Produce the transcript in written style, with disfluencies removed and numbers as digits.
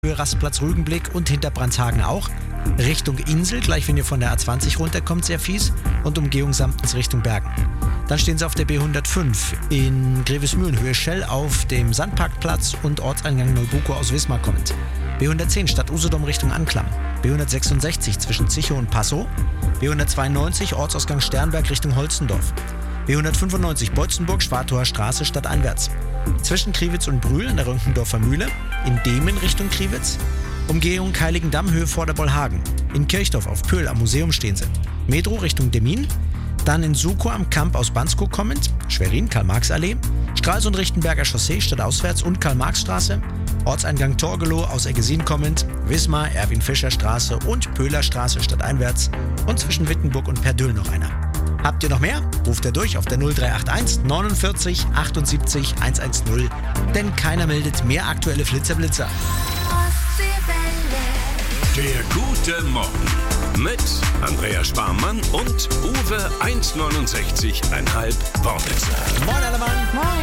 Rastplatz Rügenblick und hinter Brandhagen auch. Richtung Insel, gleich wenn ihr von der A20 runterkommt, sehr fies. Und Umgehung Samtens Richtung Bergen. Dann stehen sie auf der B105 in Grevesmühlen, Höhe Schell auf dem Sandparkplatz und Ortseingang Neubuko aus Wismar kommend. B110 Stadt Usedom Richtung Anklam. B166 zwischen Zichow und Passow. B192 Ortsausgang Sternberg Richtung Holzendorf. B195 Beutzenburg, Schwartauer Straße stadteinwärts. Zwischen Kriwitz und Brühl in der Rönkendorfer Mühle. In Demen Richtung Kriwitz. Umgehung Heiligendamm, Höhe Vorderbollhagen. In Kirchdorf auf Pöhl am Museum stehen sie. Metro Richtung Demmin. Dann in Sukow am Kamp aus Banskow kommend. Schwerin, Karl-Marx-Allee. Stralsund-Richtenberger Chaussee stadtauswärts und Karl-Marx-Straße. Ortseingang Torgelow aus Eggesin kommend. Wismar, Erwin-Fischer-Straße und Pöhler Straße stadteinwärts. Und zwischen Wittenburg und Perdüll noch einer. Habt ihr noch mehr? Ruft ihr durch auf der 0381 49 78 110. Denn keiner meldet mehr aktuelle Flitzer-Blitzer. Der gute Morgen mit Andrea Sparmann und Uwe 1,69,5 Wormwitzer. Moin alle Mann. Moin.